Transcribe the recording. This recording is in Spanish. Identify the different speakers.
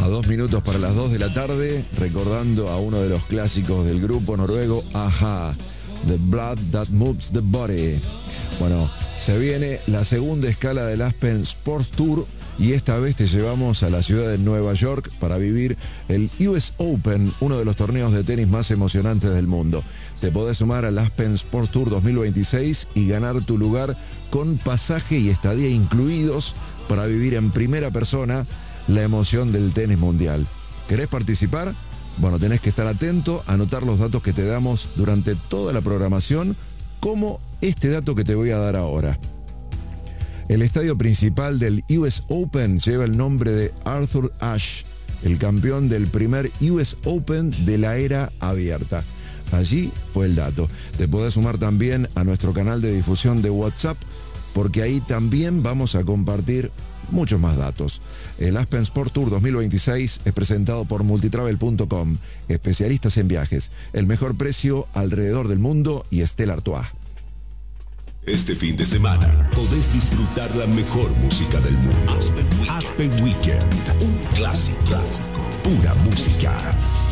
Speaker 1: 2 minutos para las 2 de la tarde, recordando a uno de los clásicos del grupo noruego, a-ha, The Blood That Moves the Body. Bueno, se viene la segunda escala del Aspen Sports Tour y esta vez te llevamos a la ciudad de Nueva York para vivir el US Open, uno de los torneos de tenis más emocionantes del mundo. Te podés sumar al Aspen Sports Tour 2026 y ganar tu lugar con pasaje y estadía incluidos para vivir en primera persona la emoción del tenis mundial. ¿Querés participar? Bueno, tenés que estar atento, anotar los datos que te damos durante toda la programación, como este dato que te voy a dar ahora. El estadio principal del US Open lleva el nombre de Arthur Ashe, el campeón del primer US Open de la era abierta. Allí fue el dato. Te podés sumar también a nuestro canal de difusión de WhatsApp, porque ahí también vamos a compartir muchos más datos. El Aspen Sport Tour 2026 es presentado por multitravel.com, especialistas en viajes, el mejor precio alrededor del mundo y Stella Artois.
Speaker 2: Este fin de semana podés disfrutar la mejor música del mundo. Aspen Weekend, un clásico, pura música.